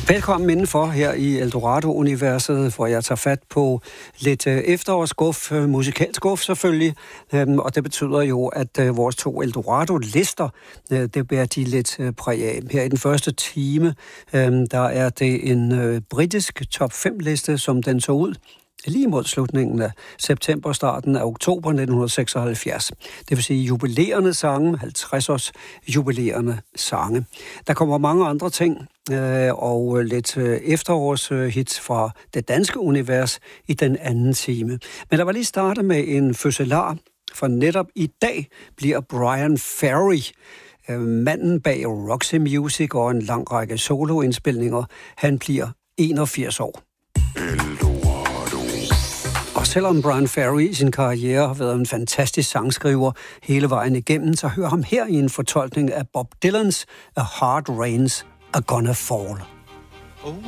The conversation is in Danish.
Velkommen indenfor her i Eldorado-universet, hvor jeg tager fat på lidt efterårsguf, musikalsk guf selvfølgelig, og det betyder jo, at vores 2 Eldorado-lister, det bærer de lidt præg af. Her i den første time, der er det en britisk top 5-liste, som den så ud lige mod slutningen af september, starten af oktober 1976. Det vil sige jubilerende sange, 50-års jubilerende sange. Der kommer mange andre ting, og lidt efterårshits fra det danske univers i den anden time. Men der var lige startet med en fødselar, for netop i dag bliver Bryan Ferry, manden bag Roxy Music og en lang række soloindspilninger, han bliver 81 år. Og selvom Bryan Ferry i sin karriere har været en fantastisk sangskriver hele vejen igennem, så hør ham her i en fortolkning af Bob Dylans A Hard Rain's A Gonna Fall. Oh,